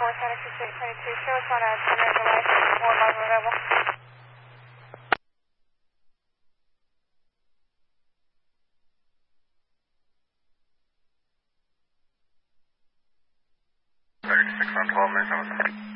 17622, show us on a 10-minute delay, more love available. 36 on 12,